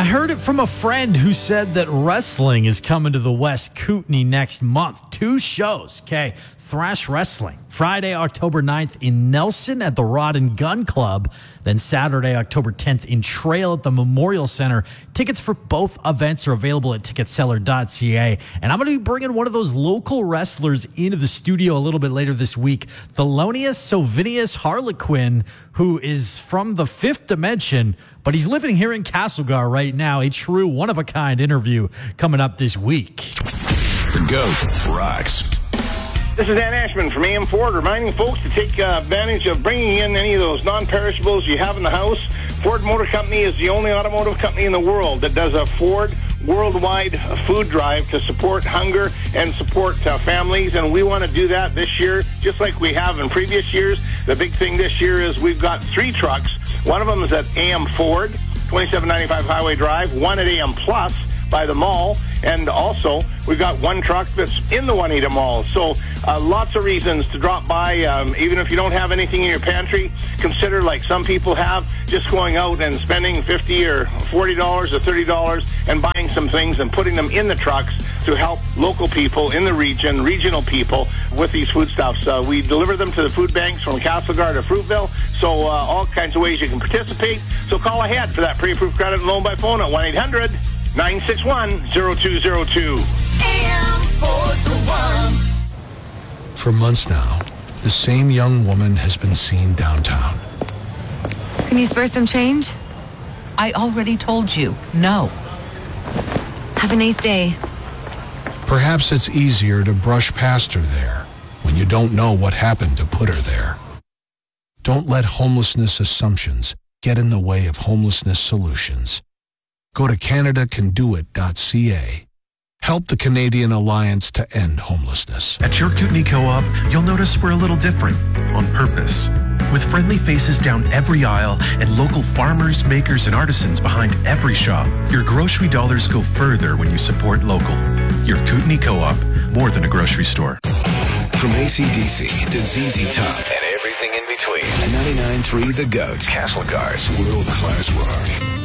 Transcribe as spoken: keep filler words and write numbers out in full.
I heard it from a friend who said that wrestling is coming to the West Kootenay next month. Two shows, okay? Thrash Wrestling, Friday, October ninth in Nelson at the Rod and Gun Club. Then Saturday, October tenth in Trail at the Memorial Center. Tickets for both events are available at ticket seller dot c a. And I'm going to be bringing one of those local wrestlers into the studio a little bit later this week. Thelonious Sylvanus Harlequin, who is from the fifth dimension, but he's living here in Castlegar right now. A true one-of-a-kind interview coming up this week. The GOAT rocks. This is Dan Ashman from A M Ford, reminding folks to take uh, advantage of bringing in any of those non-perishables you have in the house. Ford Motor Company is the only automotive company in the world that does a Ford worldwide food drive to support hunger and support uh, families, and we want to do that this year just like we have in previous years. The big thing this year is we've got three trucks. One of them is at A M Ford, twenty-seven ninety-five Highway Drive, one at A M Plus by the mall, and also we've got one truck that's in the Juanita Mall. So uh, lots of reasons to drop by. Um, even if you don't have anything in your pantry, consider, like some people have, just going out and spending fifty dollars or forty dollars or thirty dollars and buying some things and putting them in the trucks to help local people in the region, regional people, with these foodstuffs. Uh, we deliver them to the food banks from Castlegar to Fruitville, so uh, all kinds of ways you can participate. So call ahead for that pre-approved credit and loan by phone at one eight hundred nine six one zero two zero two. For months now, the same young woman has been seen downtown. Can you spare some change? I already told you, no. Have a nice day. Perhaps it's easier to brush past her there when you don't know what happened to put her there. Don't let homelessness assumptions get in the way of homelessness solutions. Go to Canada Can Do It dot c a. Help the Canadian Alliance to End Homelessness. At your Kootenay Co-op, you'll notice we're a little different, on purpose. With friendly faces down every aisle and local farmers, makers, and artisans behind every shop, your grocery dollars go further when you support local. Your Kootenay Co-op, more than a grocery store. From A C D C to Z Z Top and everything in between. ninety-nine point three The GOAT. Castlegar's world-class rock.